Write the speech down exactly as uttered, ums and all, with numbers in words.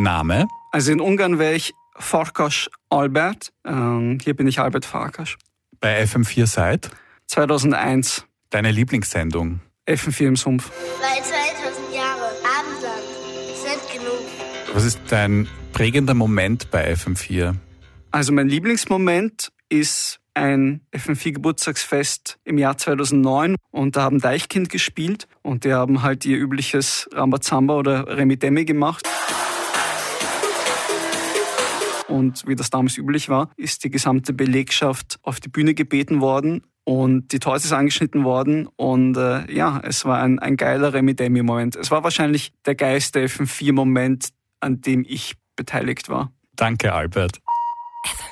Name? Also in Ungarn wäre ich Farkas Albert. Ähm, hier bin ich Albert Farkas. Bei F M vier seit? zweitausendeins. Deine Lieblingssendung? F M vier im Sumpf. Bei zweitausend Jahre Abendland sind genug. Was ist dein prägender Moment bei F M vier? Also mein Lieblingsmoment ist ein F M vier Geburtstagsfest im Jahr zweitausendneun und da haben Deichkind gespielt und die haben halt ihr übliches Rambazamba oder Remi Demi gemacht. Und wie das damals üblich war, ist die gesamte Belegschaft auf die Bühne gebeten worden und die Torte ist angeschnitten worden und äh, ja, es war ein, ein geiler Remi Demi Moment. Es war wahrscheinlich der geilste F M vier Moment, an dem ich beteiligt war. Danke, Albert.